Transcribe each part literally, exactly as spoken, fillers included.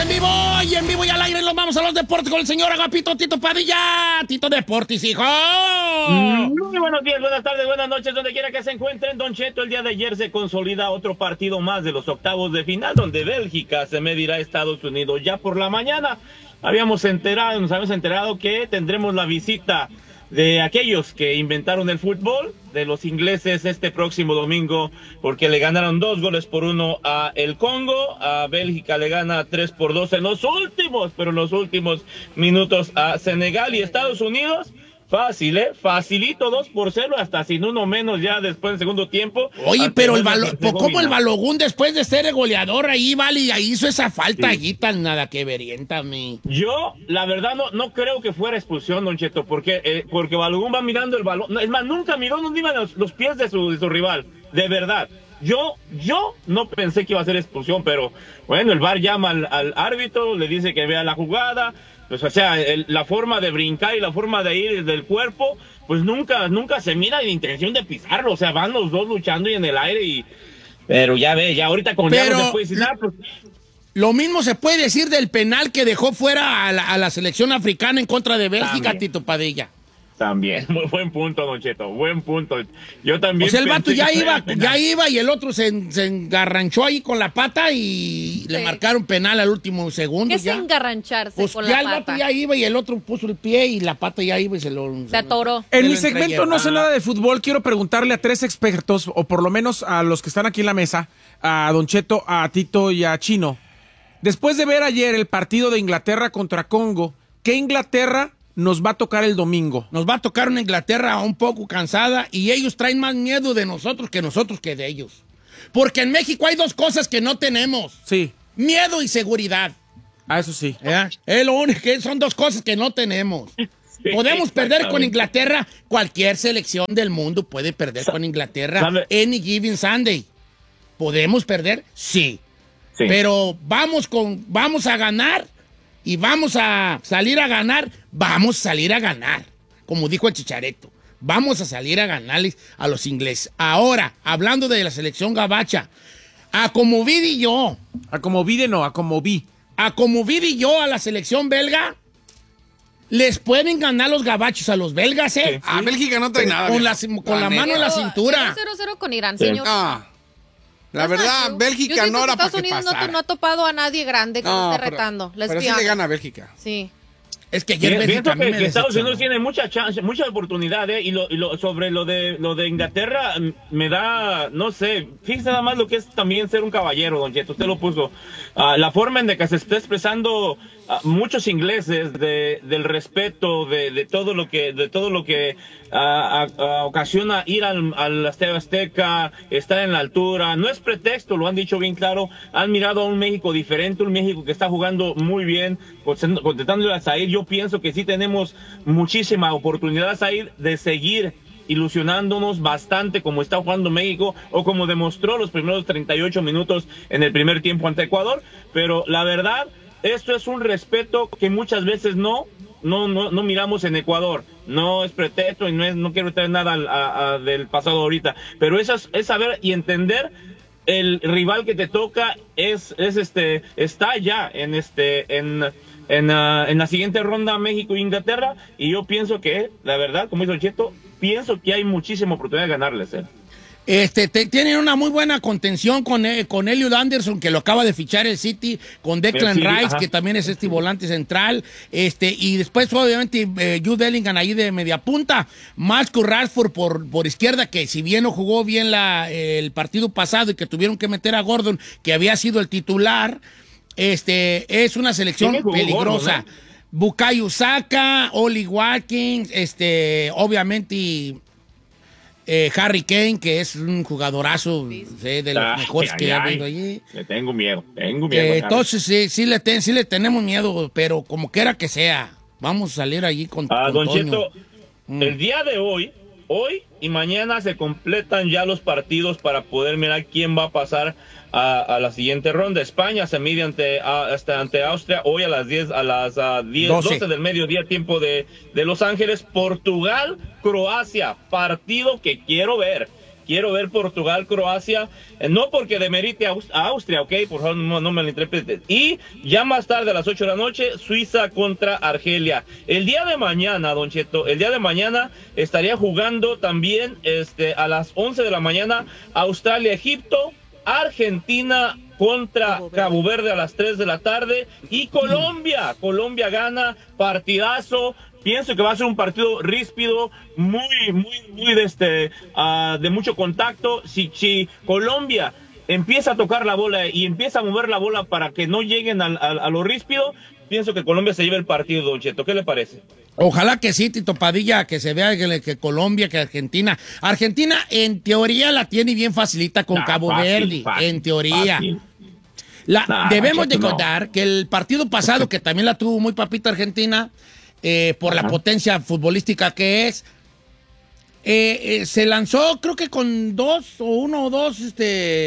en vivo y en vivo y al aire. Nos vamos a los deportes con el señor Agapito Tito Padilla. Tito Deportes, hijo. Muy buenos días, buenas tardes, buenas noches, donde quiera que se encuentren. Don Cheto, el día de ayer se consolida otro partido más de los octavos de final, donde Bélgica se medirá a Estados Unidos. Ya por la mañana habíamos enterado, nos habíamos enterado que tendremos la visita de aquellos que inventaron el fútbol, de los ingleses, este próximo domingo, porque le ganaron dos goles por uno a el Congo. A Bélgica le gana tres por dos en los últimos, pero en los últimos minutos a Senegal. Y Estados Unidos, fácil, ¿eh? Facilito, dos por cero, hasta sin uno menos ya después del segundo tiempo. Oye, pero el balo, ¿cómo el Balogún después de ser el goleador ahí, vale, y ahí hizo esa falta sí. allí tan nada que verienta, mi? Yo, la verdad, no, no creo que fuera expulsión, Don Cheto, porque, eh, porque Balogún va mirando el balón. No, es más, nunca miró, no iban los, los pies de su, de su rival, de verdad. Yo, yo no pensé que iba a ser expulsión, pero bueno, el V A R llama al, al árbitro, le dice que vea la jugada. Pues, o sea, el, la forma de brincar y la forma de ir del cuerpo, pues nunca, nunca se mira la intención de pisarlo. O sea, van los dos luchando y en el aire y... Pero ya ve, ya ahorita con Pero, ya no se puede decir nada. Pues... Lo mismo se puede decir del penal que dejó fuera a la, a la selección africana en contra de Bélgica, también. Tito Padilla. También, muy buen punto, Don Cheto, buen punto. Yo también. O sea, el vato ya iba, ya iba y el otro se, se engarranchó ahí con la pata y sí. le marcaron penal al último segundo. ¿Qué ya. es engarrancharse pues con ya la el pata? vato ya iba y el otro puso el pie y la pata ya iba y se lo... Se atoró. En mi segmento No sé nada de fútbol, quiero preguntarle a tres expertos, o por lo menos a los que están aquí en la mesa, a Don Cheto, a Tito y a Chino. Después de ver ayer el partido de Inglaterra contra Congo, ¿qué Inglaterra nos va a tocar el domingo? Nos va a tocar una Inglaterra un poco cansada y ellos traen más miedo de nosotros que nosotros que de ellos. Porque en México hay dos cosas que no tenemos. Sí. Miedo y seguridad. Ah, eso sí. ¿Eh? Es lo único que son dos cosas que no tenemos. Sí, podemos perder con Inglaterra. Cualquier selección del mundo puede perder con Inglaterra. ¿Sabe? Any given Sunday. ¿Podemos perder? Sí. sí. Pero vamos, con, vamos a ganar. Y vamos a salir a ganar, vamos a salir a ganar, como dijo el Chicharito. Vamos a salir a ganarles a los ingleses. Ahora, hablando de la selección gabacha, a como vi yo. A como vi de no, a como vi. A como vi yo a la selección belga, les pueden ganar los gabachos a los belgas, ¿eh? Sí. A Bélgica no trae nada. Con la, con la mano en la cintura. cero cero con Irán, sí. señor. Ah. La verdad, Bélgica no era para que Unidos pasara. No, no ha topado a nadie grande que no, esté retando. Pero, pero sí le gana a Bélgica. Sí. Es que ayer Bélgica que, me que Estados Unidos tiene mucha chance, mucha oportunidad, ¿eh? Y, lo, y lo, sobre lo de lo de Inglaterra, me da, no sé, fíjese nada más lo que es también ser un caballero, Don Cheto, usted lo puso. Uh, la forma en de que se está expresando uh, muchos ingleses de, del respeto, de, de todo lo que, de todo lo que uh, uh, uh, ocasiona ir al, al Estadio Azteca, estar en la altura, no es pretexto, lo han dicho bien claro, han mirado a un México diferente, un México que está jugando muy bien, contestándole a Zaire. Yo pienso que sí tenemos muchísima oportunidad, Zaire, de seguir ilusionándonos bastante como está jugando México o como demostró los primeros treinta y ocho minutos en el primer tiempo ante Ecuador, pero la verdad, esto es un respeto que muchas veces no no no, no miramos en Ecuador. No es pretexto y no es no quiero traer nada a, a, del pasado ahorita, pero eso es, es saber y entender el rival que te toca es es este está ya en este en En, uh, en la siguiente ronda México e Inglaterra, y yo pienso que, la verdad, como dice Cheto, pienso que hay muchísima oportunidad de ganarles. ¿eh? Este, te, tienen una muy buena contención con, eh, con Elliot Anderson, que lo acaba de fichar el City, con Declan Rice, ajá, que también es este volante central, este, y después obviamente eh, Jude Bellingham ahí de media punta, Marcus Rashford por, por izquierda, que si bien no jugó bien la, eh, el partido pasado y que tuvieron que meter a Gordon, que había sido el titular. Este, es una selección peligrosa. Gordo, ¿no? Bukayo Saka, Oli Watkins, este, obviamente eh, Harry Kane, que es un jugadorazo, sí, sí, de los ah, mejores ay, que ha habido allí. Le tengo miedo, tengo miedo. Eh, entonces sí, sí le, ten, sí le tenemos miedo, pero como quiera que sea, vamos a salir allí con, ah, con Don Toño. Cheto, mm. el día de hoy, hoy y mañana se completan ya los partidos para poder mirar quién va a pasar A, a la siguiente ronda. España se mide ante, a, hasta ante Austria hoy a las diez, a las uh, diez, doce del mediodía, tiempo de, de Los Ángeles. Portugal, Croacia, partido que quiero ver. quiero ver Portugal-Croacia, eh, no porque demerite a, Aus- a Austria, ok, por favor no, no me lo interpreten. Y ya más tarde a las ocho de la noche, Suiza contra Argelia. El día de mañana, Don Cheto, el día de mañana estaría jugando también este, a las once de la mañana Australia-Egipto, Argentina contra Cabo Verde. Cabo Verde a las tres de la tarde y Colombia, Colombia gana, partidazo. Pienso que va a ser un partido ríspido, muy, muy, muy de este, uh, de mucho contacto. Si, si Colombia empieza a tocar la bola y empieza a mover la bola para que no lleguen a, a, a lo ríspido, pienso que Colombia se lleve el partido, Don Cheto. ¿Qué le parece? Ojalá que sí, Tito Padilla, que se vea que, que Colombia, que Argentina. Argentina, en teoría, la tiene bien facilita con nah, Cabo fácil, Verde, fácil, en teoría. La, nah, debemos de contar no. que el partido pasado, que también la tuvo muy papita Argentina, eh, por Ajá. la potencia futbolística que es, eh, eh, se lanzó, creo que con dos o uno o dos este,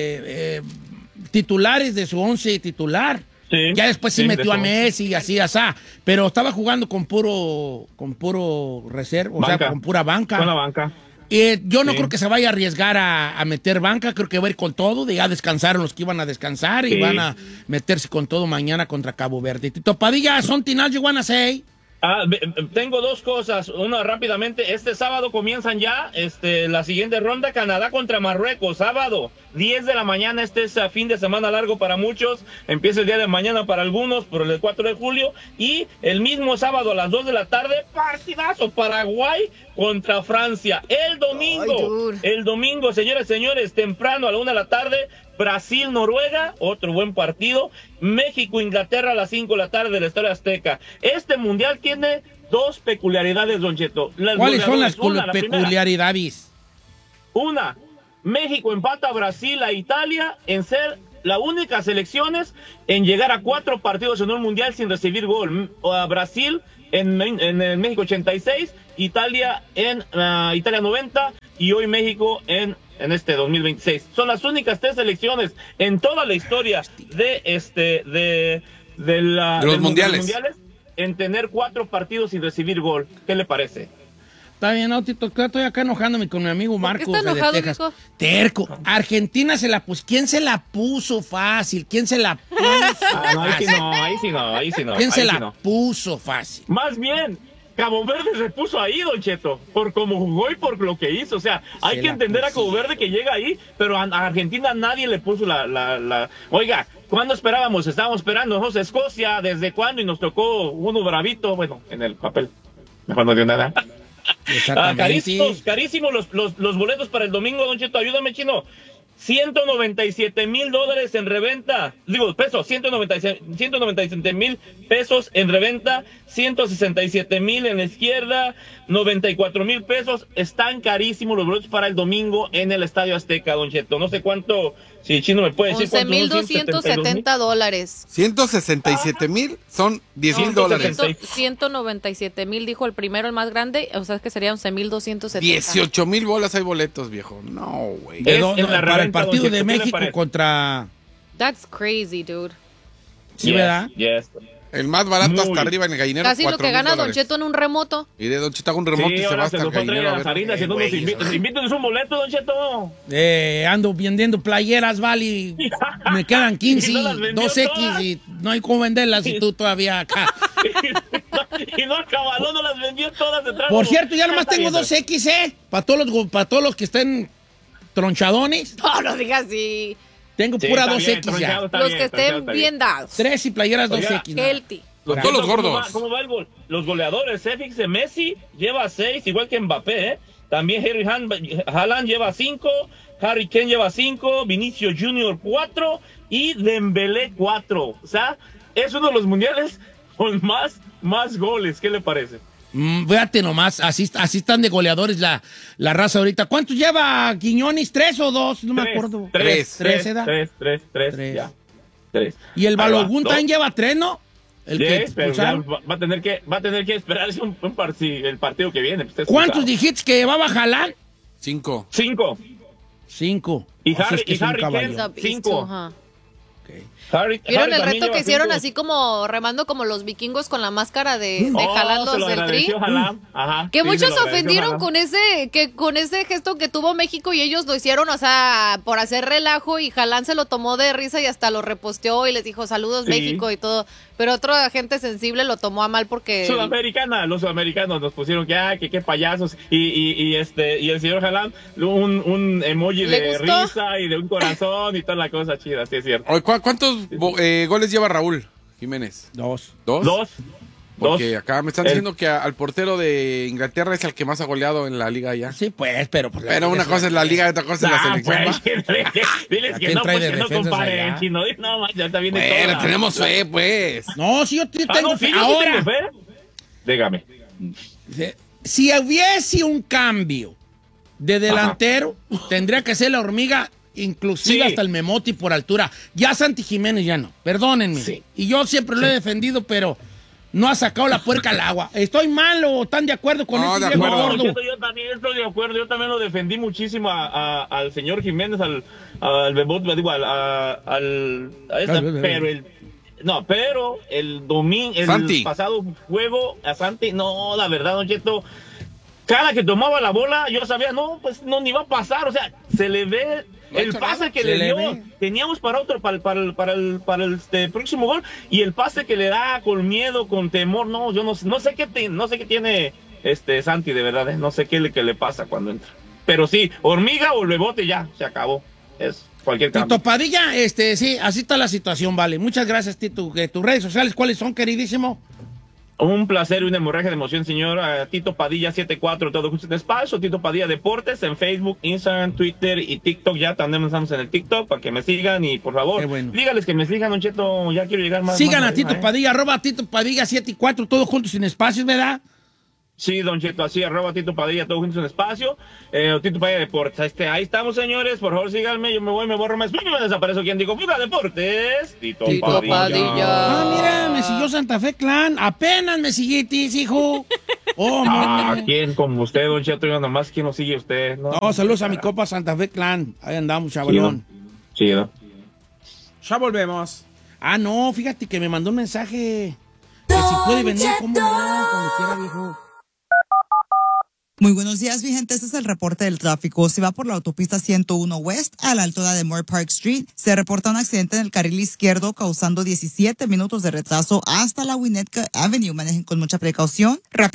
eh, titulares de su once titular. Sí, ya después sí, sí metió a Messi y así, así, pero estaba jugando con puro, con puro reserva, o sea, con pura banca. Con la banca. Eh, yo no sí. creo que se vaya a arriesgar a, a meter banca, creo que va a ir con todo, de ya descansaron los que iban a descansar sí. y van a meterse con todo mañana contra Cabo Verde. Tito Padilla, something else you wanna say? Ah, tengo dos cosas. Una rápidamente. Este sábado comienzan ya este, la siguiente ronda. Canadá contra Marruecos. Sábado, diez de la mañana. Este es a fin de semana largo para muchos. Empieza el día de mañana para algunos, por el cuatro de julio. Y el mismo sábado a las dos de la tarde, partidazo. Paraguay contra Francia. El domingo. Ay, el domingo, señores, señores, temprano a la una de la tarde. Brasil-Noruega, otro buen partido. México-Inglaterra a las cinco de la tarde del Estadio Azteca. Este mundial tiene dos peculiaridades, Don Cheto. Las ¿Cuáles son las una, peculiaridades? Una, México empata a Brasil, a Italia, en ser las únicas selecciones en llegar a cuatro partidos en un mundial sin recibir gol. A Brasil en, en, en México ochenta y seis, Italia en uh, Italia noventa y hoy México en en este dos mil veintiséis. Son las únicas tres selecciones en toda la historia de este de, de, la, de los mundiales. mundiales en tener cuatro partidos sin recibir gol. ¿Qué le parece? Está bien, no, Tito, estoy acá enojándome con mi amigo Marco de enojado, Texas. Mico? Terco. Argentina se la puso. ¿Quién se la puso fácil? ¿Quién se la puso? Ah, no, ahí sí no, ahí sí no, ahí sí no. ¿Quién ahí se sí la no. puso fácil? Más bien, Cabo Verde se puso ahí, Don Cheto, por cómo jugó y por lo que hizo. O sea, hay se que entender puso. a Cabo Verde que llega ahí, pero a, a Argentina nadie le puso la, la, la... Oiga, ¿cuándo esperábamos? Estábamos esperando nosotros Escocia, ¿desde cuándo? Y nos tocó uno bravito, bueno, en el papel. Mejor no dio nada. Ah, carísimos, carísimos los, los, los boletos para el domingo, Don Cheto, ayúdame, Chino. ciento noventa y siete mil dólares en reventa, digo, pesos, ciento noventa y siete mil pesos en reventa, ciento sesenta y siete mil en la izquierda, noventa y cuatro mil pesos. Están carísimos los boletos para el domingo en el Estadio Azteca, Don Cheto. No sé cuánto, si Chino me puede decir once mil doscientos setenta dólares. ciento sesenta y siete mil son diez mil dólares. ciento noventa y siete mil, dijo el primero, el más grande, o sea, es que sería once mil doscientos setenta. dieciocho mil bolas hay boletos, viejo. No, güey. No, no, para el partido Cheto, de México contra... That's crazy, dude. Sí, yes, ¿verdad? Yes. El más barato Muy. hasta arriba en el gallinero. Casi lo que gana Don Cheto en un remoto. Y de Don Cheto hago un remoto sí, y se va hasta el gallinero. A ver, eh, wey, invítanos invítanos un boleto, Don Cheto. Eh, ando vendiendo playeras, Vali. Me quedan quince, no dos X todas. Y no hay cómo venderlas y tú todavía acá. Y no acabó, no las vendió todas. Por cierto, ya nomás tengo dos X, ¿eh? Para todos los, para todos los que estén tronchadones. No, no digas así. Tengo sí, pura dos X ya. Los bien, que estén bien dados. Tres y playeras dos X. Healthy. Con todos los gordos. ¿Cómo va, cómo va el gol? Los goleadores, ¿eh? Fíjese, Messi lleva seis, igual que Mbappé, ¿eh? También Harry Haaland lleva cinco, Harry Kane lleva cinco, Vinicius Junior cuatro y Dembélé cuatro. O sea, es uno de los mundiales con más, más goles. ¿Qué le parece? Mm, fíjate nomás, así, así están de goleadores la, la raza ahorita. ¿Cuántos lleva Quiñones? ¿Tres o dos? No tres, me acuerdo. Tres. Tres, tres, tres, tres, tres, tres, ya. Tres. Y el Balogun también lleva tres, ¿no? El yes, que pero ya va a tener que va a tener que esperarse un, un par, si el partido que viene. Pues, ¿cuántos dijiste que llevaba Haaland? Cinco. Cinco. Cinco. Y Harry, es que y Harry Kane, cinco. Okay. Harry, ¿Vieron Harry el reto que hicieron cinco. así como remando como los vikingos con la máscara de, de Oh, jalandos se lo del tri? agradeció Haaland. Ajá, Que sí, muchos se lo se agradeció ofendieron Haaland. con ese, que con ese gesto que tuvo México y ellos lo hicieron, o sea, por hacer relajo y Haaland se lo tomó de risa y hasta lo reposteó y les dijo saludos Sí. México y todo. Pero otra gente sensible lo tomó a mal porque... Sudamericana, los sudamericanos nos pusieron que, ah, que qué payasos, y, y, y este, y el señor Haaland, un, un emoji ¿Le de gustó? risa y de un corazón y toda la cosa chida, sí es cierto. Oye, ¿cu- ¿Cuántos bo- eh, goles lleva Raúl Jiménez? Dos. ¿Dos? Dos, Porque dos. acá me están El- diciendo que a- al portero de Inglaterra es el que más ha goleado en la liga ya. Sí, pues, pero... Pues, la Pero una liga cosa es la liga y otra cosa es la Ah, selección. pues, ¿va? diles ¿A que quién no, trae pues de que no defensas comparen, allá? chino, no, man, ya está bien de Bueno, todo. tenemos fe, pues. No, sí, yo, yo Ah, tengo no, sí, fe. yo sí Ahora, tengo fe. Dígame. si hubiese un cambio de delantero, tendría que ser la hormiga, inclusive Sí. hasta el Memoti por altura. Ya Santi Jiménez ya no, perdónenme. Sí. Y yo siempre lo he defendido, pero no ha sacado la puerca al agua. ¿Estoy mal o están de acuerdo con No, este de viejo acuerdo. gordo? Yo, yo también estoy de acuerdo, yo también lo defendí muchísimo a, a- al señor Jiménez, al, al Bebot, digo, al, a, al a esta, pero el, no, pero el domingo, el Santi. pasado juego a Santi, no, la verdad, Don Cheto, cada que tomaba la bola, yo sabía, no, pues no, ni va a pasar, o sea, se le ve No ha el hecho pase nada. que Se le le dio, ve. teníamos para otro, para, el- para, el, para el, para el este, próximo gol, y el pase que le da con miedo, con temor, no, yo no, no sé qué, te- no sé qué tiene este Santi, de verdad, ¿eh? No sé qué le, qué le pasa cuando entra. Pero sí, hormiga o el bebote ya, se acabó. Es cualquier cambio. Tito Padilla, este, sí, así está la situación, vale. Muchas gracias, Tito. Eh, ¿Tus redes sociales cuáles son, queridísimo? Un placer y una hemorragia de emoción, señor. Uh, Tito Padilla setenta y cuatro, todo justo en espacio. Tito Padilla Deportes en Facebook, Instagram, Twitter y TikTok. Ya también estamos en el TikTok para que me sigan y por favor, Qué bueno. dígales que me sigan, Don Cheto. Ya quiero llegar más. Sigan más a Tito arriba, ¿eh? Padilla, arroba Tito Padilla siete y cuatro, todos juntos sin espacios, ¿verdad? Sí, Don Cheto, así, arroba Tito Padilla, todos juntos en espacio. Eh, o Tito Padilla Deportes. Este, ahí estamos, señores. Por favor, síganme. Yo me voy, me borro más. Y me desaparezco. ¿Quién digo? ¡Fuga Deportes! Tito, Tito Padilla. Padilla. Ah, mira, me siguió Santa Fe Clan. Apenas me siguitis, hijo. Oh, Ah, man. ¿quién como usted, Don Cheto? Yo nomás, ¿quién nos sigue usted? No, No, saludos a mi copa Santa Fe Clan. Ahí andamos, chavalón. Chido. Ya volvemos. Ah, no, fíjate que me mandó un mensaje. Que si puede venir, ¿cómo no? Cuando quiera, viejo. Muy buenos días, mi gente. Este es el reporte del tráfico. Si va por la autopista ciento uno West a la altura de Moore Park Street, se reporta un accidente en el carril izquierdo causando diecisiete minutos de retraso hasta la Winnetka Avenue. Manejen con mucha precaución. Rápido